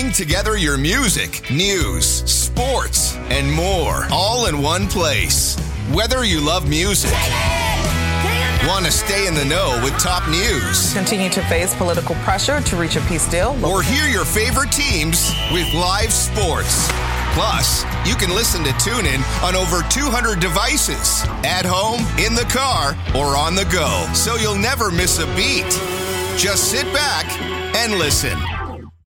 bringing together your music, news, sports, and more, all in one place. Whether you love music, want to stay in the know with top news, continue to face political pressure to reach a peace deal, or hear your favorite teams with live sports. Plus, you can listen to TuneIn on over 200 devices, at home, in the car, or on the go, so you'll never miss a beat. Just sit back and listen.